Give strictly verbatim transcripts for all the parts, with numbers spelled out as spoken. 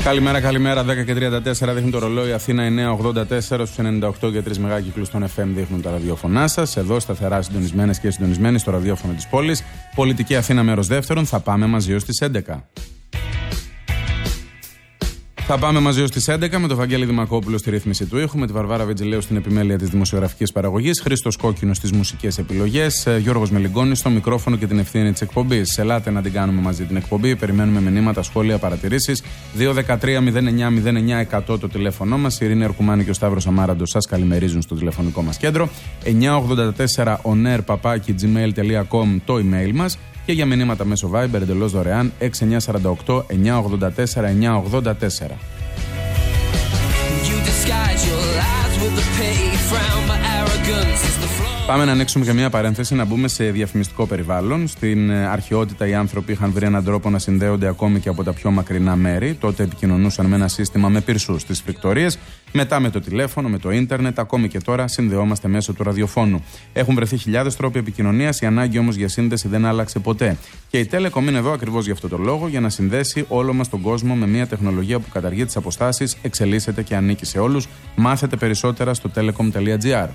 Καλημέρα, καλημέρα. δέκα και τριάντα τέσσερα δείχνει το ρολόι. Αθήνα εννιά ογδόντα τέσσερα στους ενενήντα οκτώ και τρεις μεγάκυκλους των εφ εμ δείχνουν τα ραδιόφωνά σας. Εδώ σταθερά συντονισμένες και συντονισμένοι στο ραδιόφωνο της πόλης. Πολιτική Αθήνα μέρος δεύτερον. Θα πάμε μαζί ως τις έντεκα. Θα πάμε μαζί ως τις έντεκα με τον Βαγγέλη Δημακόπουλο στη ρύθμιση του ήχου, με τη Βαρβάρα Βεντζελέου στην επιμέλεια της δημοσιογραφικής παραγωγής, Χρήστος Κόκκινος στις μουσικές επιλογές, Γιώργος Μελιγκόνης στο μικρόφωνο και την ευθύνη της εκπομπής. Ελάτε να την κάνουμε μαζί την εκπομπή. Περιμένουμε μηνύματα, σχόλια, παρατηρήσεις. δύο ένα τρία μηδέν εννιά μηδέν εννιά εκατό το τηλέφωνό μας. Η Ειρήνη Αρκουμάνη και ο Σταύρος Αμάραντος σας καλημερίζουν στο τηλεφωνικό μας κέντρο. εννιά ογδόντα τέσσερα onair παπάκι τζι μέιλ τελεία κομ το email μας. Και για μηνύματα μέσω Viber εντελώς δωρεάν έξι εννιά τέσσερα οκτώ εννιά ογδόντα τέσσερα εννιά ογδόντα τέσσερα. Πάμε να ανοίξουμε και μια παρένθεση, να μπούμε σε διαφημιστικό περιβάλλον. Στην αρχαιότητα οι άνθρωποι είχαν βρει έναν τρόπο να συνδέονται ακόμη και από τα πιο μακρινά μέρη. Τότε επικοινωνούσαν με ένα σύστημα με πυρσούς στις φρικτορίες. Μετά με το τηλέφωνο, με το ίντερνετ, ακόμη και τώρα συνδεόμαστε μέσω του ραδιοφώνου. Έχουν βρεθεί χιλιάδες τρόποι επικοινωνίας, η ανάγκη όμως για σύνδεση δεν άλλαξε ποτέ. Και η Telecom είναι εδώ ακριβώς για αυτό το λόγο, για να συνδέσει όλο μας τον κόσμο με μια τεχνολογία που καταργεί τις αποστάσεις, εξελίσσεται και ανήκει σε όλους. Μάθετε περισσότερα στο telecom τελεία gr.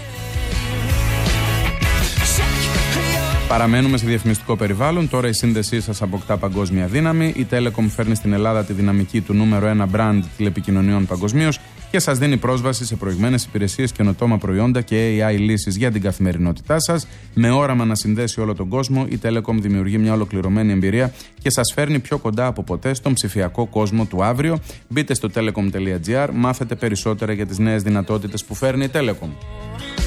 Παραμένουμε σε διαφημιστικό περιβάλλον. Τώρα η σύνδεσή σας αποκτά παγκόσμια δύναμη. Η Telecom φέρνει στην Ελλάδα τη δυναμική του νούμερο ένα brand τηλεπικοινωνιών παγκοσμίως και σας δίνει πρόσβαση σε προηγμένες υπηρεσίες, καινοτόμα προϊόντα και έι άι λύσεις για την καθημερινότητά σας. Με όραμα να συνδέσει όλο τον κόσμο, η Telecom δημιουργεί μια ολοκληρωμένη εμπειρία και σας φέρνει πιο κοντά από ποτέ στον ψηφιακό κόσμο του αύριο. Μπείτε στο telecom τελεία gr, μάθετε περισσότερα για τις νέες δυνατότητες που φέρνει η Telecom.